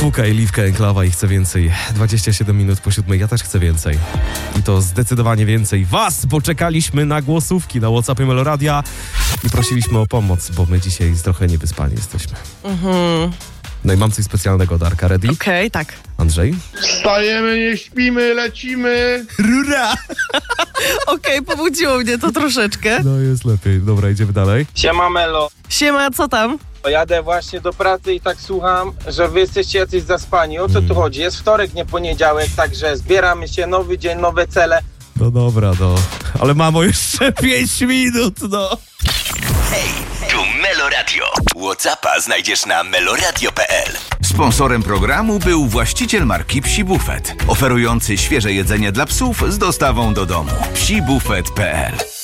Fukaj, Liwka, Enklawa i chcę więcej. 27 minut po 7, ja też chcę więcej. I to zdecydowanie więcej was, bo czekaliśmy na głosówki na WhatsAppie Meloradia i prosiliśmy o pomoc, bo my dzisiaj trochę niewyspani jesteśmy. No i mam coś specjalnego, Darka. Ready? Okej, tak. Andrzej? Wstajemy, nie śpimy, lecimy. Rura! Okej, pobudziło mnie to troszeczkę. No jest lepiej. Dobra, idziemy dalej. Siema Melo, Siema, co tam? jadę właśnie do pracy i tak słucham, że wy jesteście jacyś zaspani. O co tu chodzi? Jest wtorek, nie poniedziałek, także zbieramy się, nowy dzień, nowe cele. No dobra, no. Ale mamo, jeszcze 5 minut, no. Hej, tu Meloradio. WhatsAppa znajdziesz na meloradio.pl. Sponsorem programu był właściciel marki Psi Buffet, oferujący świeże jedzenie dla psów z dostawą do domu. psibufet.pl